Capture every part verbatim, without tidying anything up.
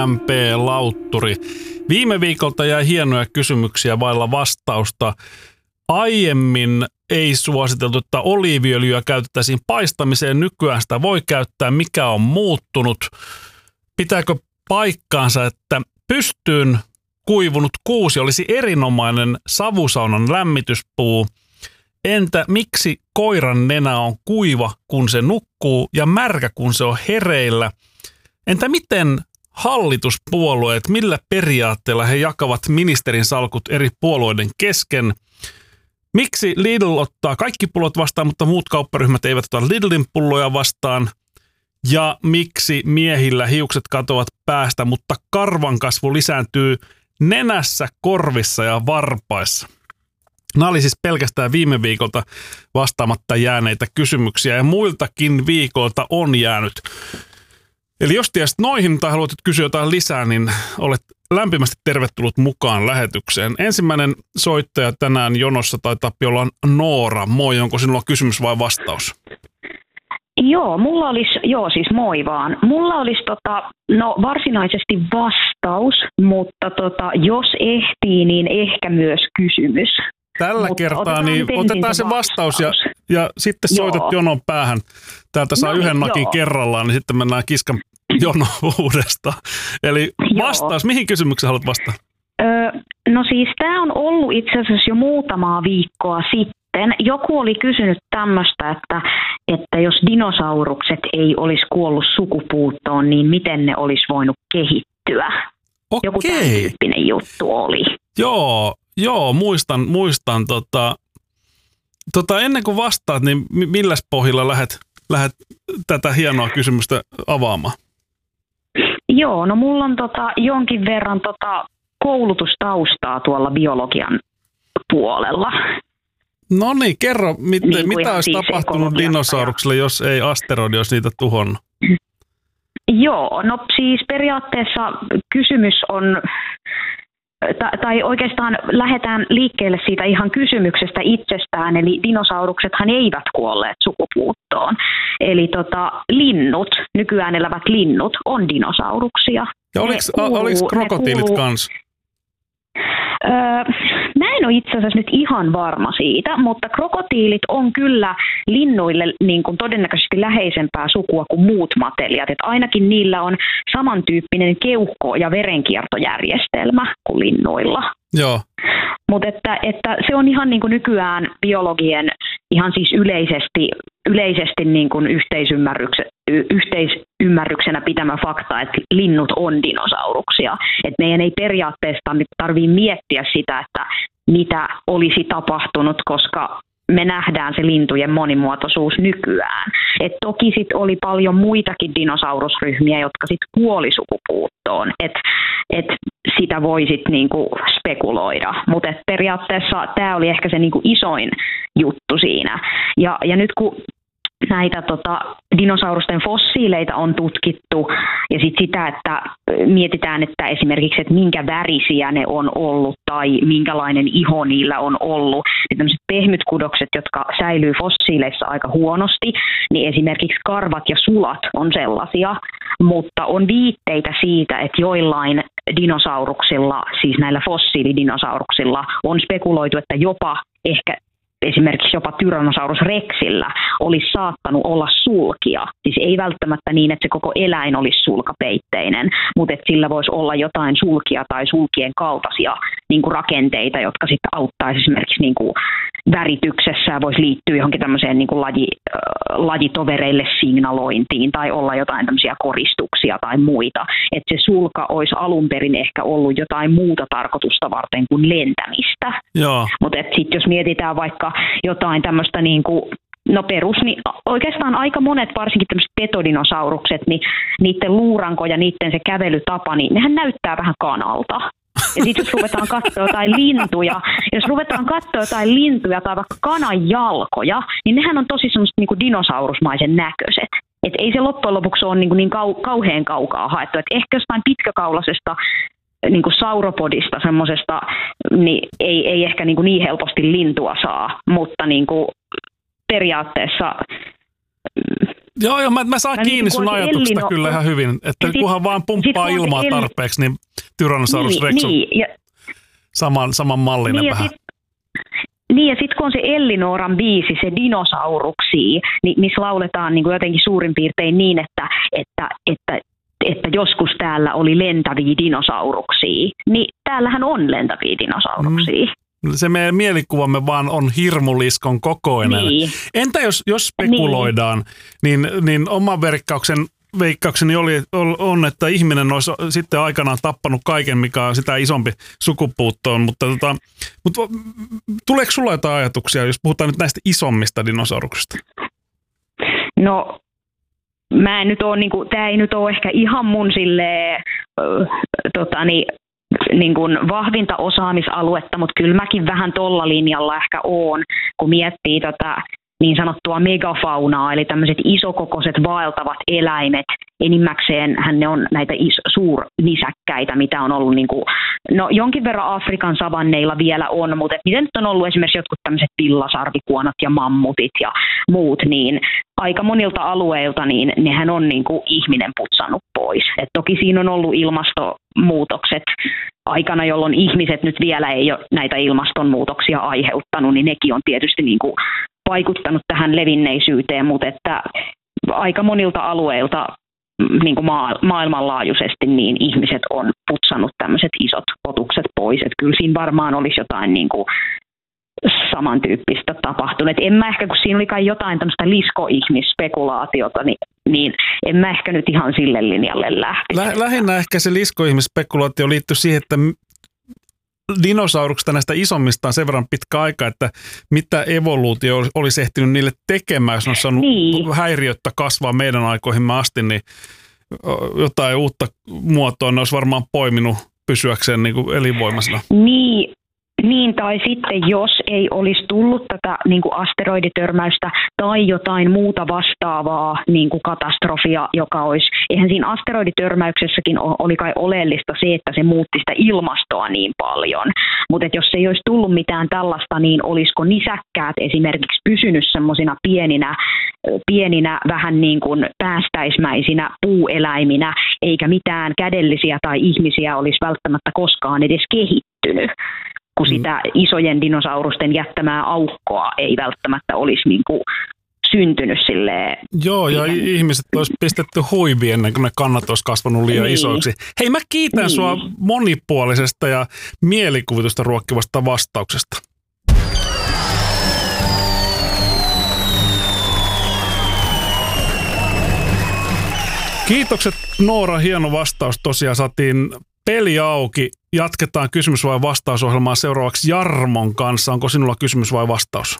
M P Lautturi. Viime viikolta jäi hienoja kysymyksiä vailla vastausta. Aiemmin ei suositeltu, että oliiviöljyä käytettäisiin paistamiseen. Nykyään sitä voi käyttää. Mikä on muuttunut? Pitääkö paikkaansa, että pystyyn kuivunut kuusi olisi erinomainen savusaunan lämmityspuu? Entä miksi koiran nenä on kuiva, kun se nukkuu, ja märkä, kun se on hereillä? Entä miten hallituspuolueet, millä periaatteella he jakavat ministerin salkut eri puolueiden kesken? Miksi Lidl ottaa kaikki pullot vastaan, mutta muut kaupparyhmät eivät ota Lidlin pulloja vastaan? Ja miksi miehillä hiukset katoavat päästä, mutta karvan kasvu lisääntyy nenässä, korvissa ja varpaissa? Nämä oli siis pelkästään viime viikolta vastaamatta jääneitä kysymyksiä, ja muiltakin viikolta on jäänyt. Eli jos tiesit noihin tai haluat kysyä jotain lisää, niin olet lämpimästi tervetullut mukaan lähetykseen. Ensimmäinen soittaja tänään jonossa taitaa olla Noora. Moi, onko sinulla kysymys vai vastaus? Joo, mulla olisi, joo siis moi vaan. Mulla olisi tota, no varsinaisesti vastaus, mutta tota, jos ehtii, niin ehkä myös kysymys. Tällä mutta kertaa niin otetaan se vastaus, vastaus. Ja, ja sitten soitat joo. jonon päähän. Täältä saa no, yhden nakin joo. kerrallaan, niin sitten mennään kiskan jono uudestaan. Eli vastaus, joo. mihin kysymykseen haluat vastata? Öö, no siis tämä on ollut itse asiassa jo muutamaa viikkoa sitten. Joku oli kysynyt tämmöistä, että, että jos dinosaurukset ei olisi kuollut sukupuuttoon, niin miten ne olisi voinut kehittyä? Okei. Joku tämän tyyppinen juttu oli. Joo. Joo, muistan, muistan tota, tota, ennen kuin vastaat, niin milläs pohjalla lähdet, lähdet tätä hienoa kysymystä avaamaan? Joo, no mulla on tota, jonkin verran tota, koulutustaustaa tuolla biologian puolella. No niin, kerro, mit, niin mitä olisi siis tapahtunut dinosauruksille, jos ei asteroidi olisi niitä tuhonnut? Joo, no siis periaatteessa kysymys on... Tai oikeastaan lähdetään liikkeelle siitä ihan kysymyksestä itsestään, eli dinosauruksethan eivät kuolleet sukupuuttoon. Eli tota, linnut, nykyään elävät linnut, on dinosauruksia. Ja oliko, kuuluu, oliko krokotiilit kuuluu, kanssa? Öö, mä en ole itse asiassa nyt ihan varma siitä, mutta krokotiilit on kyllä linnuille niin kuin todennäköisesti läheisempää sukua kuin muut matelijat. Et ainakin niillä on samantyyppinen keuhko- ja verenkiertojärjestelmä kuin linnuilla. Joo. Mutta että, että se on ihan niin kuin nykyään biologien ihan siis yleisesti, yleisesti niin kuin yhteisymmärrykse, yhteisymmärryksenä pitämä fakta, että linnut on dinosauruksia. Et meidän ei periaatteessa tarvitse miettiä sitä, että mitä olisi tapahtunut, koska me nähdään se lintujen monimuotoisuus nykyään. Et toki sit oli paljon muitakin dinosaurusryhmiä, jotka sit kuoli sukupuuttoon. Et, et sitä voi sit niinku spekuloida. Mutta periaatteessa tämä oli ehkä se niinku isoin juttu siinä. Ja, ja nyt kun näitä tota, dinosaurusten fossiileita on tutkittu ja sit sitä, että mietitään, että esimerkiksi, että minkä värisiä ne on ollut tai minkälainen iho niillä on ollut. Ja tämmöiset pehmytkudokset, jotka säilyy fossiileissa aika huonosti, niin esimerkiksi karvat ja sulat on sellaisia, mutta on viitteitä siitä, että joillain dinosauruksilla, siis näillä fossiilidinosauruksillla on spekuloitu, että jopa ehkä esimerkiksi jopa Tyrannosaurus rexillä olisi saattanut olla sulkia. Siis ei välttämättä niin, että se koko eläin olisi sulkapeitteinen, mutta että sillä voisi olla jotain sulkia tai sulkien kaltaisia niin kuin rakenteita, jotka sitten auttaisi esimerkiksi niin kuin värityksessä ja voisi liittyä johonkin tämmöiseen niin kuin laji, äh, lajitovereille signalointiin tai olla jotain tämmöisiä koristuksia tai muita. Että se sulka olisi alun perin ehkä ollut jotain muuta tarkoitusta varten kuin lentämistä. Mutta sitten jos mietitään vaikka jotain tämmöistä niin kuin no perus, niin oikeastaan aika monet, varsinkin tämmöiset petodinosaurukset, niin niiden luuranko ja niiden se kävelytapa, niin nehän näyttää vähän kanalta. Ja sitten jos ruvetaan katsoa jotain lintuja, jos ruvetaan katsoa jotain lintuja tai vaikka kanan jalkoja, niin nehän on tosi semmoiset niin kuin dinosaurusmaisen näköiset. Et ei se loppujen lopuksi ole niin, kuin niin kau- kauhean kaukaa haettu. Et ehkä jostain pitkäkaulaisesta niin kuin sauropodista semmoisesta, niin ei, ei ehkä niin, kuin niin helposti lintua saa, mutta niin kuin periaatteessa Joo, joo, mä, mä saan mä kiinni sun ajatuksesta Ellino... kyllä ihan hyvin, että sit, kunhan vaan pumppaa sit, ilmaa el... tarpeeksi, niin Tyrannosaurus niin, Rex on niin, ja... saman, saman mallinen niin, vähän. Sit... Niin ja sitten kun on se Ellinoran biisi, se Dinosauruksia, niin missä lauletaan niin kuin jotenkin suurin piirtein niin, että, että, että, että joskus täällä oli lentäviä dinosauruksia, niin täällähän on lentäviä dinosauruksia. Mm. Se meidän mielikuvamme vaan on hirmuliskon kokoinen. Niin. Entä jos, jos spekuloidaan, niin, niin, niin oman verkkauksen veikkaukseni oli, on, että ihminen olisi sitten aikanaan tappanut kaiken, mikä on sitä isompi sukupuuttoon, mutta, tota, mutta tuleeko sulla jotain ajatuksia, jos puhutaan nyt näistä isommista dinosauruksista? No, mä en nyt ole, niin kuin, tää ei nyt ole ehkä ihan mun silleen, äh, totani, niin kuin vahvinta osaamisaluetta, mutta kyllä mäkin vähän tolla linjalla ehkä oon, kun miettii tätä niin sanottua megafaunaa, eli tämmöiset isokokoiset vaeltavat eläimet. Enimmäkseen ne on näitä is- suurnisäkkäitä, mitä on ollut, niin kuin, no jonkin verran Afrikan savanneilla vielä on, mutta et miten nyt on ollut esimerkiksi jotkut tämmöiset pillasarvikuonot ja mammutit ja muut, niin aika monilta alueilta niin nehän on niin kuin ihminen putsannut pois. Et toki siinä on ollut ilmastonmuutokset aikana, jolloin ihmiset nyt vielä ei ole näitä ilmastonmuutoksia aiheuttanut, niin nekin on tietysti niin kuin vaikuttanut tähän levinneisyyteen, mutta että aika monilta alueilta niin kuin maa, maailmanlaajuisesti niin ihmiset on putsannut tämmöiset isot otukset pois. Että kyllä siinä varmaan olisi jotain niin kuin samantyyppistä tapahtunut. Et en mä ehkä, kun siinä oli kai jotain tämmöistä liskoihmisspekulaatiota, niin, niin en mä ehkä nyt ihan sille linjalle lähtisi. Lä, lähinnä ehkä se liskoihmisspekulaatio liittyy siihen, että dinosauruksista näistä isommista on sen verran pitkä aika, että mitä evoluutio olisi ehtinyt niille tekemään, jos ne olisi saanut niin häiriöttä kasvaa meidän aikoihimme asti, niin jotain uutta muotoa ne olisi varmaan poiminut pysyäkseen niin kuin elinvoimaisena. Niin. Niin, tai sitten jos ei olisi tullut tätä niin kuin asteroiditörmäystä tai jotain muuta vastaavaa niin kuin katastrofia, joka olisi, eihän siinä asteroiditörmäyksessäkin oli kai oleellista se, että se muutti sitä ilmastoa niin paljon. Mutta jos ei olisi tullut mitään tällaista, niin olisiko nisäkkäät esimerkiksi pysynyt semmoisina pieninä, pieninä vähän niin kuin päästäismäisinä puueläiminä, eikä mitään kädellisiä tai ihmisiä olisi välttämättä koskaan edes kehittynyt, kun sitä isojen dinosaurusten jättämää aukkoa ei välttämättä olisi niin kuin syntynyt silleen. Joo, ja siihen. Ihmiset olisi pistetty huiviin ennen kuin ne kannat olisi kasvanut liian niin isoiksi. Hei, mä kiitän niin sua monipuolisesta ja mielikuvitusta ruokkivasta vastauksesta. Kiitokset Noora, hieno vastaus. Tosiaan saatiin peli auki. Jatketaan kysymys- vai vastausohjelmaa seuraavaksi Jarmon kanssa. Onko sinulla kysymys vai vastaus?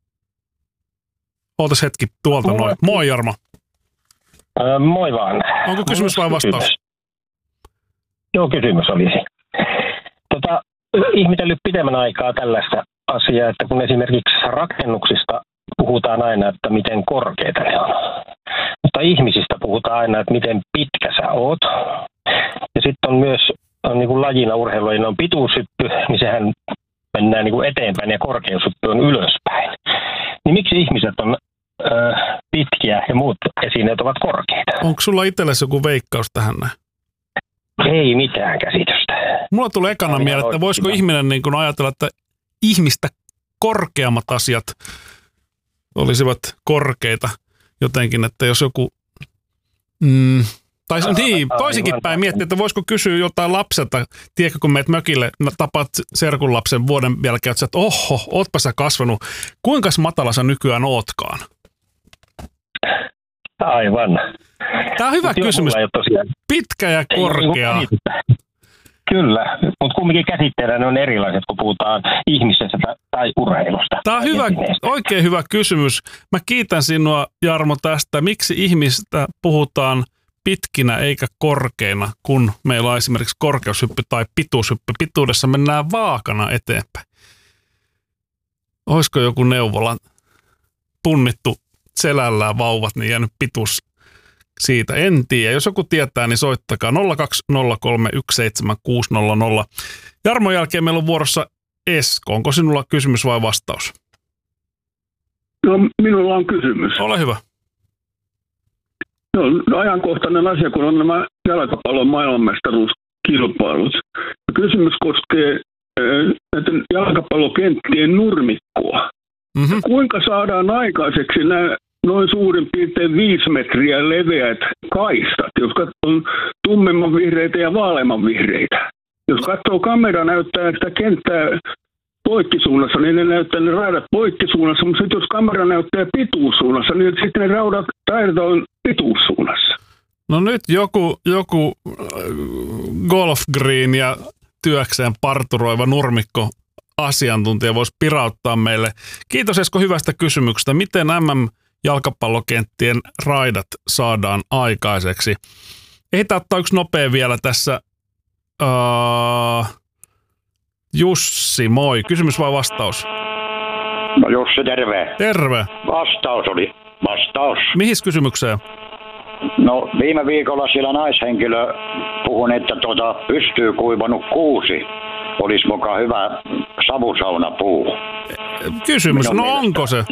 Ootas hetki tuolta moi. Noin. Moi Jarmo. Öö, moi vaan. Onko kysymys vai vastaus? Kysymys. Joo, kysymys olisi. Tota, ihmetellyt pidemmän aikaa tällaista asiaa, että kun esimerkiksi rakennuksista puhutaan aina, että miten korkeita ne on. Mutta ihmisistä puhutaan aina, että miten pitkä sä oot. Ja sitten on myös on niin kuin lajina, urheilulajina on pituushyppy, niin sehän mennään niin kuin eteenpäin ja korkeushyppy on ylöspäin. Niin miksi ihmiset on ö, pitkiä ja muut esineet ovat korkeita? Onko sulla itsellesi joku veikkaus tähän näin? Ei mitään käsitystä. Mulla tulee ekana mieleen, että voisiko ihminen niin kuin ajatella, että ihmistä korkeammat asiat olisivat korkeita jotenkin, että jos joku... Mm, tai niin, toisinkin päin miettiä, että voisiko kysyä jotain lapselta, tiedätkö, kun meet mökille, tapaat serkun lapsen vuoden jälkeen, että oho, ootpa sä kasvanut, kuinka matala sä nykyään ootkaan? Aivan. Tämä on hyvä Mut kysymys. Pitkä ja korkea. Kyllä, mutta kumminkin käsitteellä ne on erilaiset, kun puhutaan ihmisestä tai urheilusta. Tämä on hyvä, oikein hyvä kysymys. Mä kiitän sinua, Jarmo, tästä. Miksi ihmistä puhutaan pitkinä eikä korkeina, kun meillä on esimerkiksi korkeushyppy tai pituushyppy. Pituudessa mennään vaakana eteenpäin. Olisiko joku neuvola punnittu selällään vauvat, niin jäänyt pituus siitä? En tiedä. Jos joku tietää, niin soittakaa nolla kaksi nolla kolme yksi seitsemän kuusi nolla nolla. Jarmon jälkeen meillä on vuorossa Esko. Onko sinulla kysymys vai vastaus? No, minulla on kysymys. Ole hyvä. No, ajankohtainen asia, kun on nämä jalkapallon maailmanmestaruuskilpailut. Kysymys koskee näiden jalkapallokenttien nurmikkoa. Mm-hmm. Kuinka saadaan aikaiseksi nämä noin suurin piirtein viisi metriä leveät kaistat, jotka on tummemman vihreitä ja vaaleamman vihreitä? Jos katsoo kamera näyttää sitä kenttää poikkisuunnassa, niin ne näyttää ne raidat poikkisuunnassa, mutta sitten jos kamera näyttää pituussuunnassa, niin sitten ne raudat raidat on pituussuunnassa. No nyt joku, joku golf green ja työkseen parturoiva nurmikko asiantuntija voisi pirauttaa meille. Kiitos Esko hyvästä kysymyksestä. Miten M M-jalkapallokenttien raidat saadaan aikaiseksi? Ehditään ottaa yksi nopea vielä tässä. Uh, Jussi, moi. Kysymys vai vastaus? No Jussi, terve. Terve. Vastaus oli vastaus. Mihin kysymykseen? No viime viikolla siellä naishenkilö puhui, että tuota, pystyy kuivanut kuusi olisi mukaan hyvä savusaunapuu. Kysymys, Minun no mielestä. Onko se?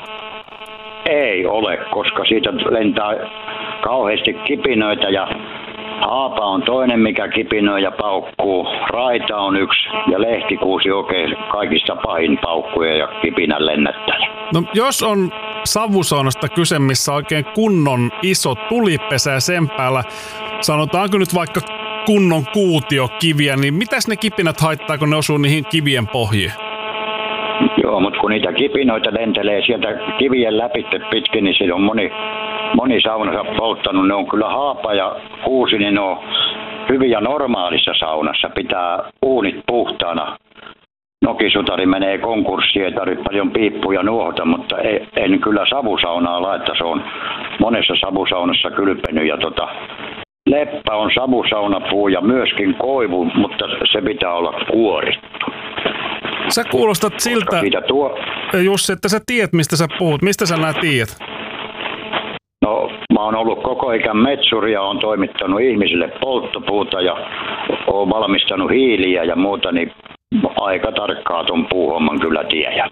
Ei ole, koska siitä lentää kauheasti kipinöitä ja haapa on toinen, mikä kipinöi ja paukkuu. Raita on yksi ja lehtikuusi oikein kaikista pahin paukkuja ja kipinän lennättäjä. No jos on savusaunasta kyse, missä oikein kunnon iso tulipesä ja sen päällä, sanotaanko nyt vaikka kunnon kuutiokiviä, niin mitäs ne kipinät haittaa, kun ne osuu niihin kivien pohjiin? Joo, mutta kun niitä kipinoita lentelee sieltä kivien läpi pitkin, niin siinä on moni, moni saunassa polttanut. Ne on kyllä haapa ja kuusi, niin ne on hyviä normaalissa saunassa. Pitää uunit puhtaana. Nokisutari menee konkurssiin, ei tarvitse paljon piippuja nuohota, mutta en kyllä savusaunaa laita. Se on monessa savusaunassa kylpenyt ja tota, leppä on savusaunapuu ja myöskin koivu, mutta se pitää olla kuorittu. Sä kuulostat siltä, tuo... Jussi, että sä tiedät, mistä sä puhut. Mistä sä nää tiedät? No, mä oon ollut koko ikän metsuri ja oon toimittanut ihmisille polttopuuta ja oon valmistanut hiiliä ja muuta, niin aika tarkkaa ton puuhomman kyllä tiedän.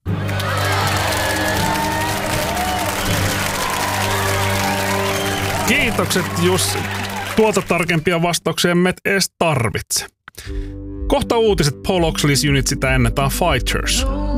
Kiitokset Jussi. Tuota tarkempia vastauksia emme edes tarvitse. Kohta uutiset. Paul Oxley's Unit, sitä ennen. Tää on Fighters.